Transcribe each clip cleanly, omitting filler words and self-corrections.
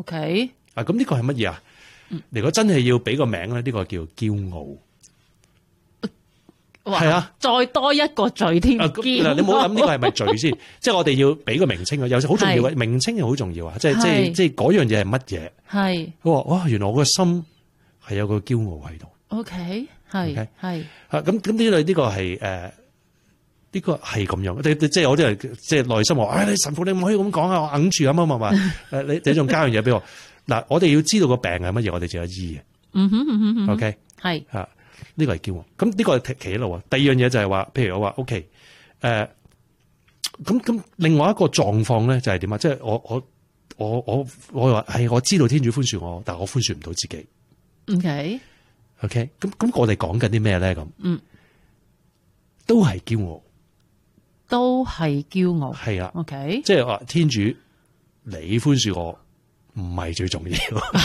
OK。 咁呢個係乜嘢啊？如果真係要俾個名咧，呢個叫驕傲。係啊， 再多一個罪添。 嗱，你冇諗呢個係咪罪先？即係我哋要俾個名稱啊，有時好重要嘅名稱係好重要啊！即係嗰樣嘢係乜嘢？係佢話哇，原來我個心係有個驕傲喺度。OK， 係咁呢個係呢個係咁樣。即係我啲人即係內心話，你神父你唔可以咁講啊！我揞住咁啊嘛。你仲加樣嘢俾我嗱，我哋要知道個病係乜嘢，我哋就有醫嘅。OK， 係呢個係驕傲，咁呢個係其一路啊。第二樣嘢就係話，譬如我話 OK，咁另外一個狀況咧就係點啊？即係我話係我知道天主寬恕我，但係我寬恕唔到自己。OK， 咁我哋講緊啲咩咧？咁都係驕傲， 都係驕傲，係啊。OK， 即係話天主你寬恕我唔係最重要。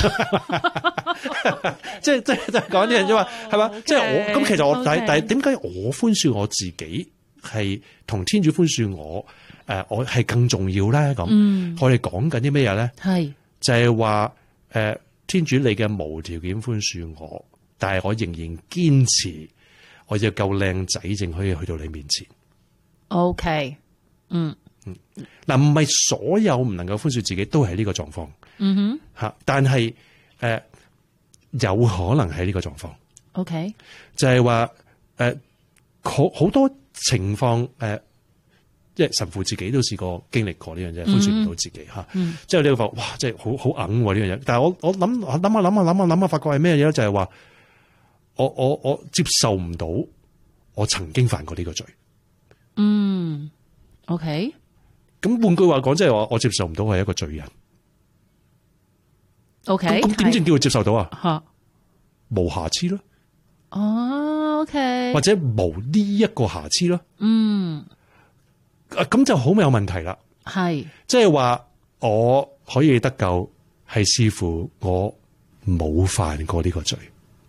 即係講啲人啫嘛，係嘛？即係我咁，其實我但係點解我寬恕我自己係同天主寬恕我我係更重要咧？咁我哋講緊啲咩嘢咧？係就係話天主你嘅無條件寬恕我，但係我仍然堅持我要夠靚仔，正可以去到你面前。OK， 嗱，唔係所有唔能夠寬恕自己都係呢個狀況。吓，但係有可能係呢個狀況。OK， 就係話好多情況即係神父自己都試過經歷過呢樣嘢，寬恕唔到自己吓。即係呢個話，哇，即係好硬呢樣嘢。但係我諗下，發覺係咩嘢咧？就係話我接受唔到我曾經犯過呢個罪。OK， 咁換句話講，即係話我接受唔到我係一個罪人。OK， 咁點正叫佢接受到啊？無瑕疵咯。OK， 或者無呢一個瑕疵咯。咁就好有問題啦。係，即係話我可以得救，係視乎我冇犯過呢個罪。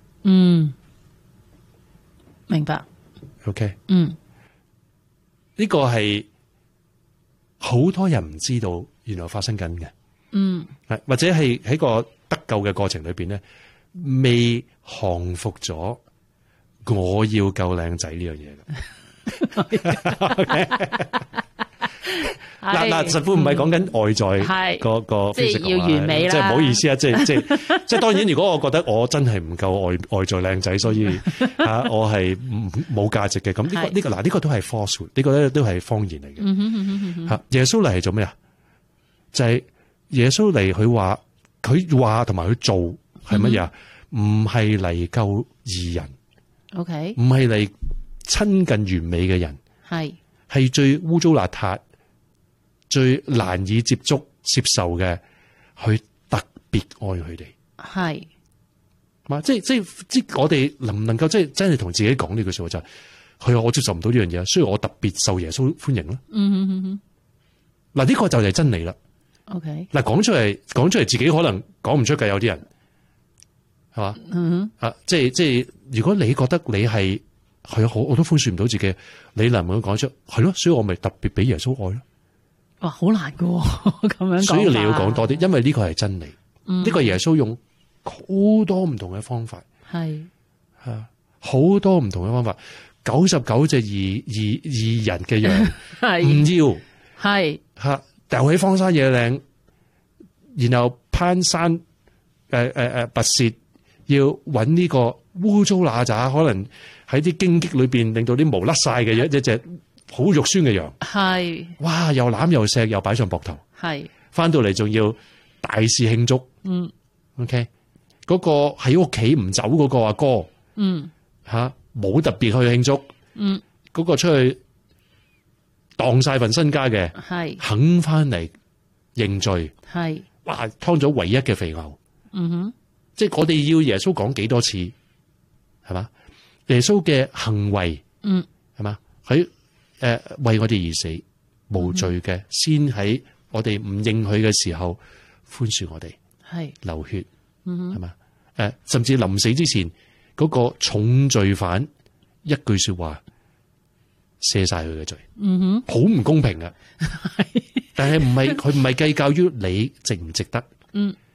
明白。OK， 呢個係好多人唔知道，原來發生緊嘅。或者係喺個得救嘅過程裏邊咧，未降服咗我要夠靚仔呢樣嘢嘅。嗱，神父唔係講緊外在個， 即係要完美啦。 即係唔好意思啊，即係當然，如果我覺得我真係唔夠外在靚仔，所以我係冇價值嘅。咁呢個都係 false， 呢個咧都係謊言嚟嘅。耶穌嚟係做咩啊？就係耶穌嚟，佢話同埋佢做係乜嘢啊？唔係嚟救義人，OK， 唔係嚟親近完美嘅人，係最污糟邋遢、最難以接觸、接受嘅，去特別愛佢哋。係，嘛？即我哋能唔能夠即係真係同自己講呢句說話就係，係我接受唔到呢樣嘢，所以我特別受耶穌歡迎咯。嗱，呢個就係真理啦。OK， 嗱，講出嚟自己可能講唔出嘅，有啲人係嘛？即係如果你覺得你係好，我都寬恕唔到自己，你能唔能夠講出係咯？所以我咪特別俾耶穌愛咯。哇，好難噶，咁樣講。所以你要講多啲，因為呢個係真理。呢個耶穌用好多唔同嘅方法，係好多唔同嘅方法，99隻義人嘅羊唔要，係掉喺荒山野嶺，然後攀山拔舌，要揾呢個污糟邋遢，可能喺啲荊棘裏邊令到啲毛甩晒嘅一隻好肉酸嘅羊，係哇，又攬又錫又擺上膊頭，係翻到嚟仲要大肆慶祝，OK， 嗰個喺屋企唔走嗰個阿哥，冇特別去慶祝，嗰個出去當晒份身家嘅，係肯翻嚟認罪，係哇，劏咗唯一嘅肥牛，即係我哋要耶穌講幾多次，係嘛？耶穌嘅行為，係嘛？喺為我哋而死，無罪嘅，先喺我哋唔認佢嘅時候寬恕我哋，係流血，係嘛？甚至臨死之前嗰個重罪犯一句說話赦晒佢嘅罪，好唔公平嘅，但係佢唔係計較於你值唔值得，